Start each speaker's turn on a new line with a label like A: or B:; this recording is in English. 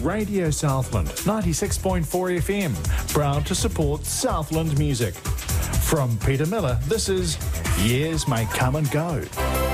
A: Radio Southland, 96.4 FM, proud to support Southland music. From Peter Miller, this is Years May Come and Go.